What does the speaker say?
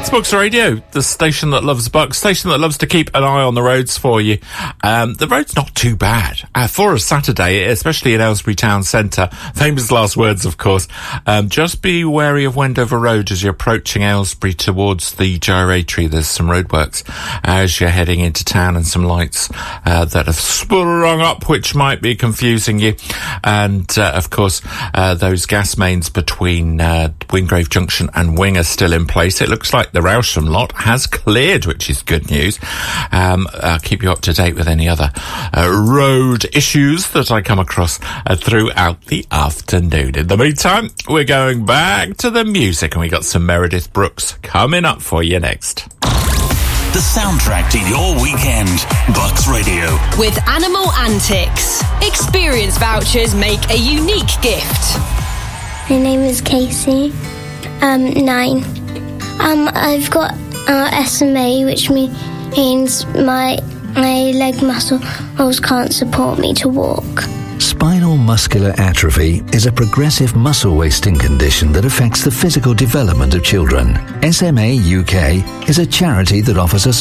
It's Bucks Radio, the station that loves Bucks, station that loves to keep an eye on the roads for you. The road's not too bad. For a Saturday, especially in Aylesbury Town Centre, famous last words, of course. Just be wary of Wendover Road as you're approaching Aylesbury towards the gyratory. There's some roadworks as you're heading into town and some lights that have sprung up, which might be confusing you. And, of course, those gas mains between Wingrave Junction and Wing are still in place. It looks like the Rousham lot has cleared, which is good news. I'll keep you up to date with any other road issues that I come across throughout the afternoon. In the meantime, we're going back to the music, and we got some Meredith Brooks coming up for you next. The soundtrack to your weekend. Bucks Radio. With Animal Antics. Experience vouchers make a unique gift. My name is Casey. 9. I've got SMA, which means my leg muscles can't support me to walk. Spinal muscular atrophy is a progressive muscle wasting condition that affects the physical development of children. SMA UK is a charity that offers a